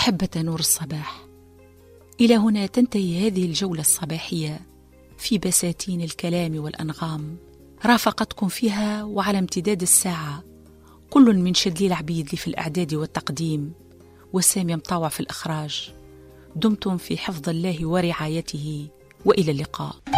أحبة نور الصباح، إلى هنا تنتهي هذه الجولة الصباحية في بساتين الكلام والأنغام. رافقتكم فيها وعلى امتداد الساعة كل من شدلي العبيد في الإعداد والتقديم، وسامي مطاوع في الإخراج. دمتم في حفظ الله ورعايته، وإلى اللقاء.